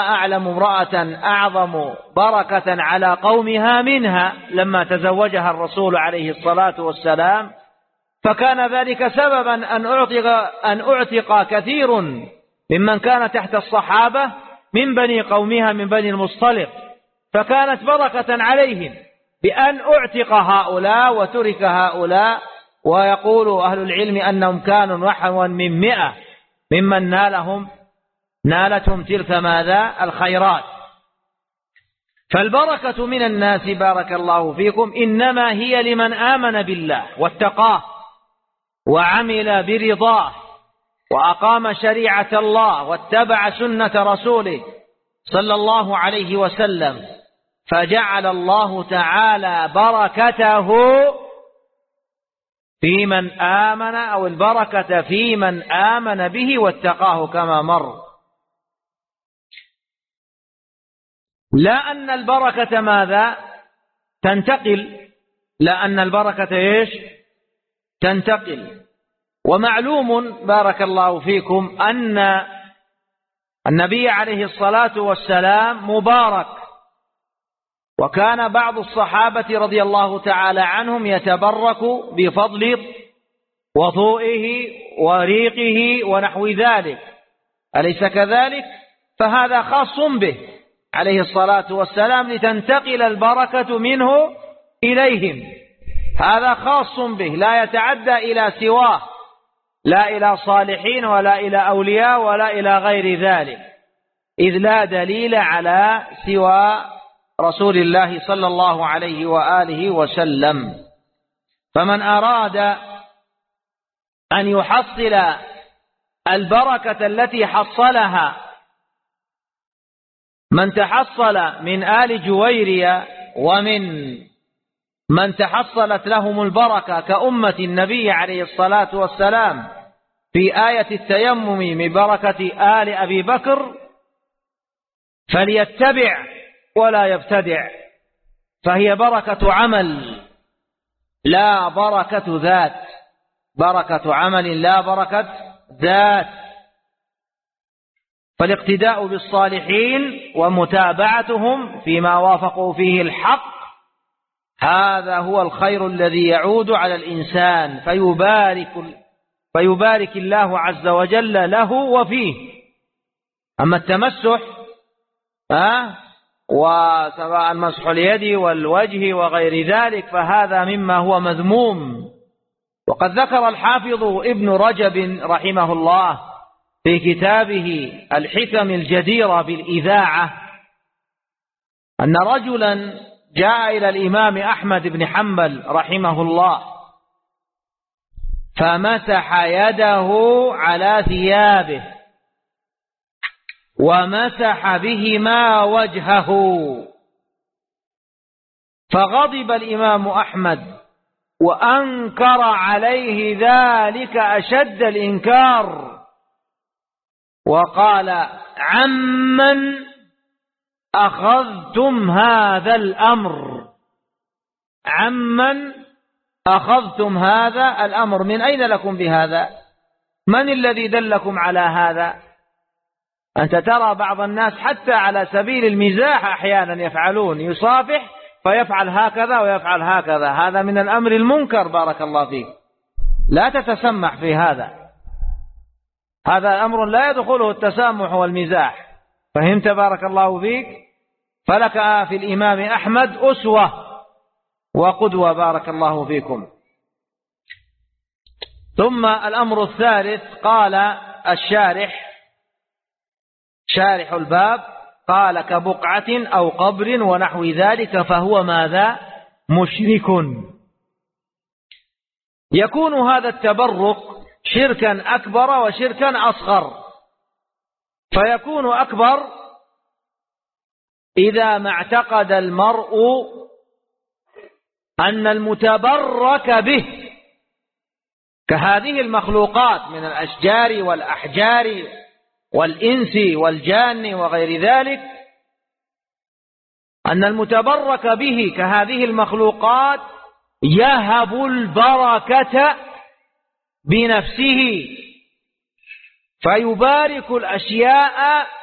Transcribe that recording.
أعلم امرأة أعظم بركة على قومها منها لما تزوجها الرسول عليه الصلاة والسلام، فكان ذلك سببا أن أعتق كثير ممن كان تحت الصحابة من بني قومها من بني المصطلق، فكانت بركة عليهم بأن أعتق هؤلاء وترك هؤلاء. ويقول أهل العلم أنهم كانوا نحوا من 100 ممن نالتهم تلك ماذا؟ الخيرات. فالبركة من الناس بارك الله فيكم إنما هي لمن آمن بالله واتقاه وعمل برضاه وأقام شريعة الله واتبع سنة رسوله صلى الله عليه وسلم، فجعل الله تعالى بركته في من آمن، أو البركة في من آمن به واتقاه كما مر. لا أن البركة ماذا؟ تنتقل، لا أن البركة إيش؟ تنتقل. ومعلوم بارك الله فيكم أن النبي عليه الصلاة والسلام مبارك، وكان بعض الصحابة رضي الله تعالى عنهم يتبرك بفضل وضوئه وريقه ونحو ذلك، أليس كذلك؟ فهذا خاص به عليه الصلاة والسلام لتنتقل البركة منه إليهم، هذا خاص به لا يتعدى إلى سواه، لا إلى صالحين ولا إلى أولياء ولا إلى غير ذلك، إذ لا دليل على سوى رسول الله صلى الله عليه وآله وسلم. فمن أراد أن يحصل البركة التي حصلها من تحصل من آل جويرية ومن من تحصلت لهم البركة كأمة النبي عليه الصلاة والسلام في آية التيمم من بركة آل أبي بكر، فليتبع ولا يبتدع، فهي بركة عمل لا بركة ذات، بركة عمل لا بركة ذات. فالاقتداء بالصالحين ومتابعتهم فيما وافقوا فيه الحق، هذا هو الخير الذي يعود على الإنسان فيبارك الله عز وجل له وفيه. أما التمسح وسواء مسح اليد والوجه وغير ذلك فهذا مما هو مذموم. وقد ذكر الحافظ ابن رجب رحمه الله في كتابه الحكم الجديرة بالإذاعة أن رجلا جاء إلى الإمام أحمد بن حنبل رحمه الله فمسح يده على ثيابه ومسح بهما وجهه، فغضب الإمام أحمد وأنكر عليه ذلك أشد الإنكار، وقال: عمن أخذتم هذا الأمر؟ عمن أخذتم هذا الأمر؟ من أين لكم بهذا؟ من الذي دلكم على هذا؟ أنت ترى بعض الناس حتى على سبيل المزاح أحيانا يفعلون، يصافح فيفعل هكذا ويفعل هكذا، هذا من الأمر المنكر بارك الله فيك، لا تتسمح في هذا، هذا أمر لا يدخله التسامح والمزاح، فهمت بارك الله فيك؟ فلك في الإمام أحمد أسوة وقدوة بارك الله فيكم. ثم الأمر الثالث، قال الشارح شارح الباب، قال: كبقعة أو قبر ونحو ذلك فهو ماذا؟ مشرك. يكون هذا التبرك شركا أكبر وشركا أصغر، فيكون أكبر إذا ما اعتقد المرء أن المتبرك به كهذه المخلوقات من الأشجار والأحجار والإنس والجان وغير ذلك، أن المتبرك به كهذه المخلوقات يهب البركة بنفسه، فيبارك الأشياء